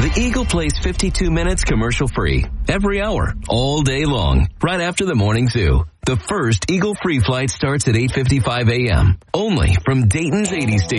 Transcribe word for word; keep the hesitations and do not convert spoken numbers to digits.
The Eagle plays fifty-two minutes commercial-free every hour, all day long, right after the morning zoo. The first Eagle free flight starts at eight fifty-five a.m. only from Dayton's eighties station.